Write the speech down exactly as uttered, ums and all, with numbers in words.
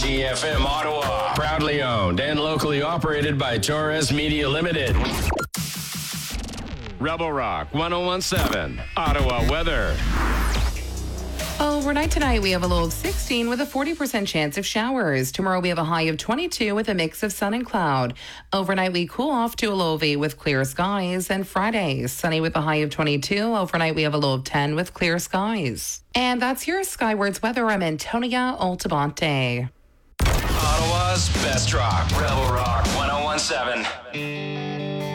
G F M Ottawa. Proudly owned and locally operated by Torres Media Limited. Rebel Rock ten seventeen, Ottawa weather. Overnight tonight, we have a low of sixteen with a forty percent chance of showers. Tomorrow, we have a high of twenty-two with a mix of sun and cloud. Overnight, we cool off to a low of eight with clear skies. And Friday, sunny with a high of twenty-two. Overnight, we have a low of ten with clear skies. And that's your Skywards weather. I'm Antonia Altabante. Ottawa's best rock. Rebel Rock ten seventeen.